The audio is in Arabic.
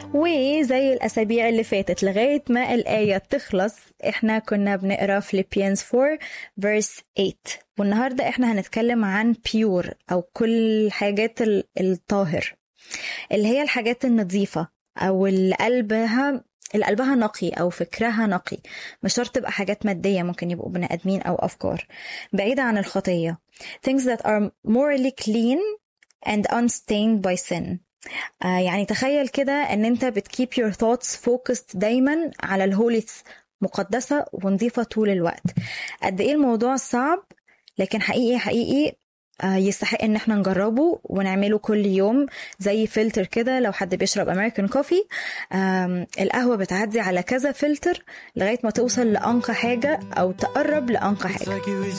وزي الأسابيع اللي فاتت لغاية ما الآية تخلص احنا كنا بنقرأ Philippians 4 verse 8. والنهاردة احنا هنتكلم عن pure أو كل حاجات الطاهر، اللي هي الحاجات النظيفة أو اللي قلبها نقي أو فكرها نقي. مش شرط تبقى حاجات مادية، ممكن يبقوا بني آدمين أو أفكار بعيدة عن الخطية. Things that are morally clean and unstained by sin. يعني تخيل كده ان انت بتkeep your thoughts focused دايما على الهوليس، مقدسة ونظيفة طول الوقت. قد ايه الموضوع صعب، لكن حقيقي يستحق ان احنا نجربه ونعمله كل يوم. زي فلتر كده، لو حد بيشرب امريكان كوفي، القهوة بتعدي على كذا فلتر لغاية ما توصل لأنقى حاجة او تقرب لأنقى حاجة.